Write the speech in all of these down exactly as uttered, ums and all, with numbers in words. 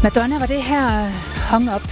Madonna var det her Hung Up.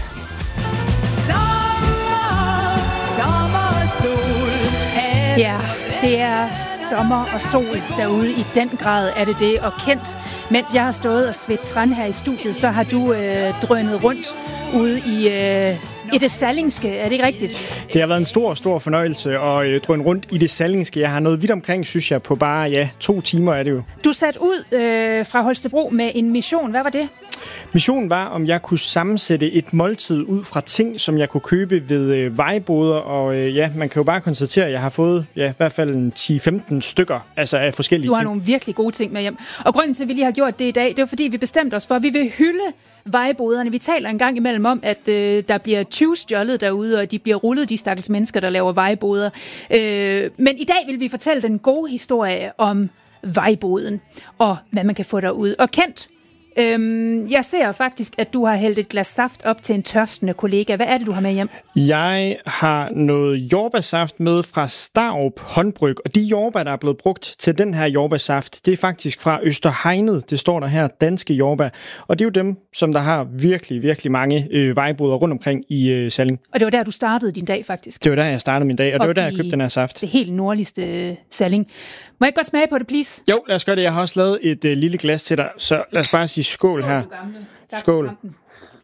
Sommer, sommer og sol. Ja, det er sommer og sol derude. I den grad er det det. Og Kent, mens jeg har stået og svedt træn her i studiet, så har du øh, drønet rundt ude i, øh, i det sallingske. Er det ikke rigtigt? Det har været en stor, stor fornøjelse at øh, drøne rundt i det sallingske. Jeg har noget vidt omkring, synes jeg, på bare ja, to timer er det jo. Du satte ud øh, fra Holstebro med en mission. Hvad var det? Missionen var, om jeg kunne sammensætte et måltid ud fra ting, som jeg kunne købe ved øh, vejboder. Og øh, ja, man kan jo bare konstatere, at jeg har fået ja, i hvert fald en ti femten stykker altså af forskellige ting. Du har ting. Nogle virkelig gode ting med hjem. Og grunden til, at vi lige har gjort det i dag, det er fordi, vi bestemte os for, at vi vil hylde vejboderne. Vi taler en gang imellem om, at øh, der bliver tyvstjålet derude, og de bliver rullet, de stakkels mennesker, der laver vejboder. Øh, men i dag vil vi fortælle den gode historie om vejboden, og hvad man kan få derude. Og Kent, Øhm, jeg ser faktisk, at du har hældt et glas saft op til en tørstende kollega. Hvad er det, du har med hjem? Jeg har noget jordbærsaft med fra Starup Håndbryg, og de jordbær, der er blevet brugt til den her jordbærsaft, det er faktisk fra Østerhegnet. Det står der her, danske jordbær. Og det er jo dem, som der har virkelig, virkelig mange øh, vejboder rundt omkring i øh, Salling. Og det var der, du startede din dag, faktisk? Det var der, jeg startede min dag, og det var der, jeg købte den her saft. Det helt nordligste øh, Salling. Må jeg godt smage på det, please? Jo, lad os gøre det. Jeg har også lavet et øh, lille glas til dig, så lad os bare sige skål her. Tak skål.